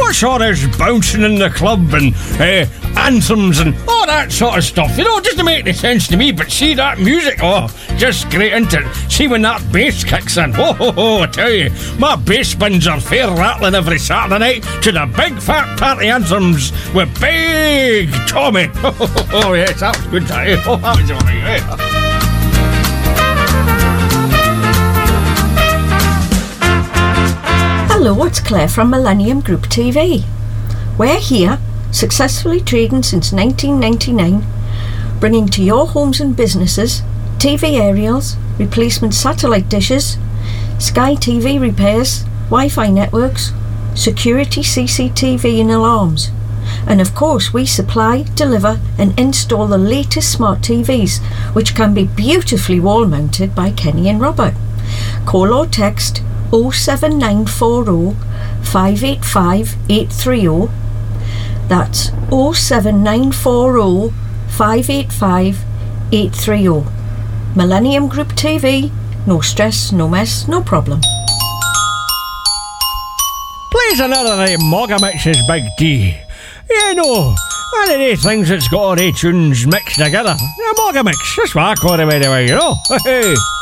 What's all this bouncing in the club and anthems and all that sort of stuff? You know, it doesn't make any sense to me, but see that music, oh, just great, isn't it? See when that bass kicks in, I tell you, my bass bins are fair rattling every Saturday night to the big fat party anthems with Big Tommy. Oh yes, that was good, that was all right. Hello, it's Claire from Millennium Group TV. We're here, successfully trading since 1999, bringing to your homes and businesses TV aerials, replacement satellite dishes, Sky TV repairs, Wi-Fi networks, security CCTV and alarms. And of course, we supply, deliver and install the latest smart TVs, which can be beautifully wall mounted by Kenny and Robert. Call or text 07940 585 830. That's 07940 585 830. Millennium Group TV. No stress, no mess, no problem. Plays another night Mogamix's Big D. Yeah, no, one of these things that's got all the tunes mixed together. Yeah, Mogamix, that's what I call it anyway, you know. Hey.